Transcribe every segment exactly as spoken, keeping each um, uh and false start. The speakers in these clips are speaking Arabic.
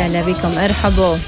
هلا بكم، ارحبوا.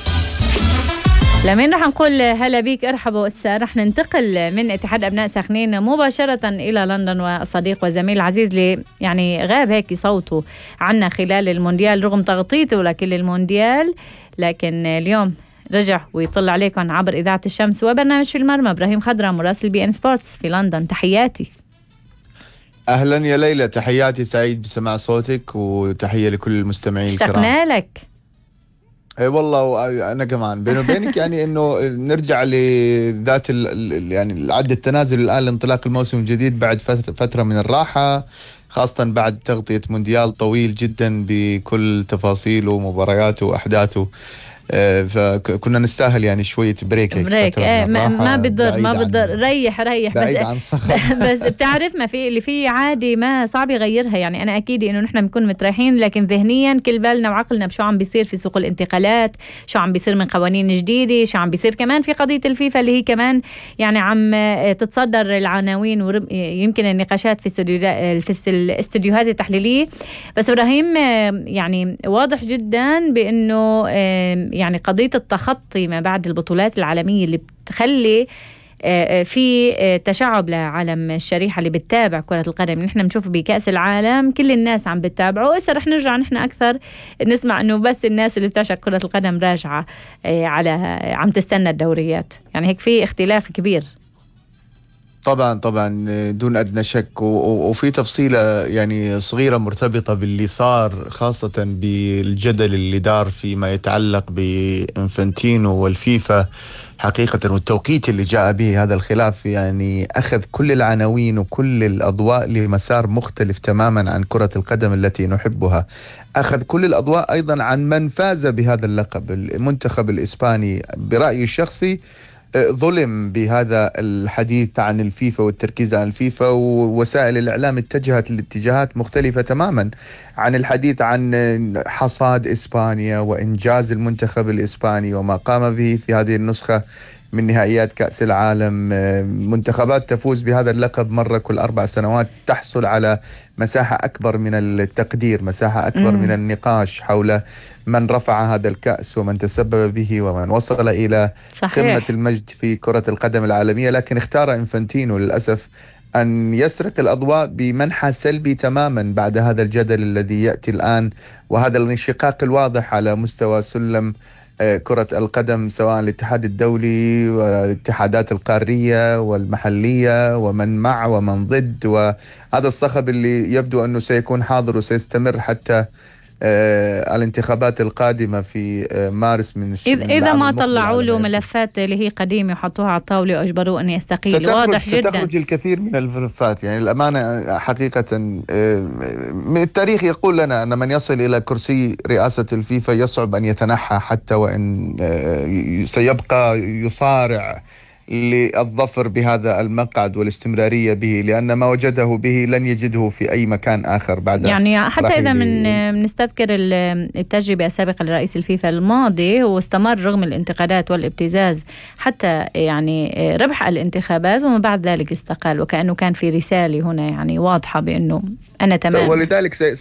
لمين رح نقول هلا بيك ارحبوا؟ هسه رح ننتقل من اتحاد ابناء ساخنين مباشره الى لندن، والصديق والزميل العزيز اللي يعني غاب هيك صوته عنا خلال المونديال رغم تغطيته لكل المونديال، لكن اليوم رجع ويطلع عليكم عبر اذاعه الشمس وبرنامج في المرمى. ابراهيم خضرة مراسل بي ان سبورتس في لندن، تحياتي. اهلا يا ليلى، تحياتي، سعيد بسماع صوتك وتحيه لكل المستمعين الكرام. اشتقنا لك. اي والله، انا كمان بيني وبينك يعني انه نرجع لذات ال يعني العد التنازل الان لانطلاق الموسم الجديد بعد فتره فتره من الراحه، خاصه بعد تغطيه مونديال طويل جدا بكل تفاصيله ومبارياته واحداثه. فكنا نستاهل يعني شوية بريك بريك ايه ما, ما بضر ما بضر ريح ريح بعيد بس عن صخر. بس بتعرف ما في اللي فيه عادي ما صعب يغيرها. يعني أنا أكيد إنه نحن بنكون متريحين، لكن ذهنيا كل بالنا وعقلنا بشو عم بيصير في سوق الانتقالات، شو عم بيصير من قوانين جديدة، شو عم بيصير كمان في قضية الفيفا اللي هي كمان يعني عم تتصدر العناوين ويمكن النقاشات في في الاستديوهات التحليلية. بس إبراهيم يعني واضح جدا بأنه يعني قضية التخطي ما بعد البطولات العالمية اللي بتخلي في تشعب لعالم الشريحة اللي بتتابع كرة القدم. نحن بنشوف بكأس العالم كل الناس عم بتتابعه، وإسا رح نرجع نحن أكثر نسمع أنه بس الناس اللي بتعشق كرة القدم راجعة على عم تستنى الدوريات. يعني هيك في اختلاف كبير. طبعا طبعا دون أدنى شك، وفي تفصيلة يعني صغيرة مرتبطة باللي صار، خاصة بالجدل اللي دار فيما يتعلق بإنفانتينو والفيفا حقيقة، والتوقيت اللي جاء به هذا الخلاف يعني أخذ كل العناوين وكل الأضواء لمسار مختلف تماما عن كرة القدم التي نحبها. أخذ كل الأضواء أيضا عن من فاز بهذا اللقب، المنتخب الإسباني. برأيي الشخصي ظلم بهذا الحديث عن الفيفا والتركيز على الفيفا، ووسائل الإعلام اتجهت لاتجاهات مختلفة تماما عن الحديث عن حصاد إسبانيا وإنجاز المنتخب الإسباني وما قام به في هذه النسخة من نهائيات كأس العالم. منتخبات تفوز بهذا اللقب مرة كل أربع سنوات تحصل على مساحة أكبر من التقدير، مساحة أكبر م. من النقاش حول من رفع هذا الكأس ومن تسبب به ومن وصل إلى صحيح. قمة المجد في كرة القدم العالمية. لكن اختار إنفانتينو للأسف أن يسرق الأضواء بمنحى سلبي تماما بعد هذا الجدل الذي يأتي الآن، وهذا الانشقاق الواضح على مستوى سلم كرة القدم، سواء الاتحاد الدولي والاتحادات القارية والمحلية ومن مع ومن ضد. وهذا الصخب اللي يبدو أنه سيكون حاضر وسيستمر حتى آه الانتخابات القادمة في آه مارس من إذا, إذا ما طلعوا له ملفات اللي هي قديمة وحطوها على الطاولة وأجبروه أن يستقيل. واضح جدا ستخرج الكثير من الملفات. يعني الأمانة حقيقة آه التاريخ يقول لنا أن من يصل إلى كرسي رئاسة الفيفا يصعب أن يتنحى، حتى وإن آه سيبقى يصارع للظفر بهذا المقعد والاستمرارية به، لأن ما وجده به لن يجده في أي مكان آخر بعد. يعني حتى إذا من نستذكر التجربة السابقة لرئيس الفيفا الماضي، هو استمر رغم الانتقادات والابتزاز حتى يعني ربح الانتخابات، وما بعد ذلك استقال، وكأنه كان في رسالة هنا يعني واضحة بأنه أنا تمام. ولذلك